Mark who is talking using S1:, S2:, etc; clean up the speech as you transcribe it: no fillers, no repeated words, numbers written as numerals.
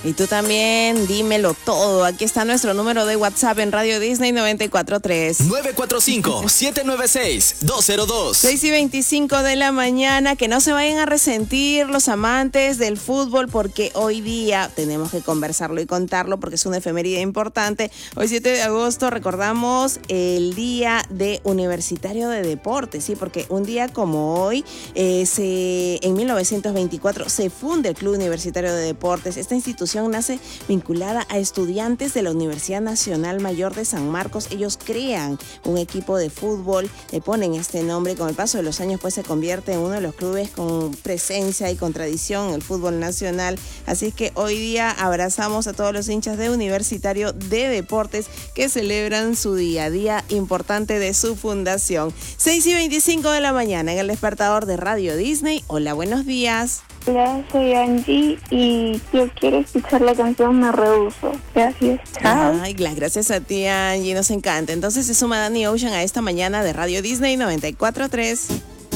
S1: Y tú también, dímelo todo. Aquí está nuestro número de WhatsApp en Radio Disney 943.
S2: 945-796-202.
S1: 6:25 de la mañana. Que no se vayan a resentir los amantes del fútbol, porque hoy día tenemos que conversarlo y contarlo porque es una efeméride importante. Hoy 7 de agosto recordamos el Día de Universitario de Deportes, ¿sí? Porque un día como hoy, en 1924 se funda el Club Universitario de Deportes. Esta institución nace vinculada a estudiantes de la Universidad Nacional Mayor de San Marcos. Ellos crean un equipo de fútbol, le ponen este nombre. Con el paso de los años pues se convierte en uno de los clubes con presencia y con tradición en el fútbol nacional. Así es que hoy día abrazamos a todos los hinchas de Universitario de Deportes que celebran su día importante de su fundación. 6:25 de la mañana en el despertador de Radio Disney. Hola, buenos días.
S3: Hola, soy Angie y yo quiero escuchar la canción Me Rehuso. Gracias, chao.
S1: Ay, gracias a ti, Angie, nos encanta. Entonces se suma Danny Ocean a esta mañana de Radio Disney 94.3.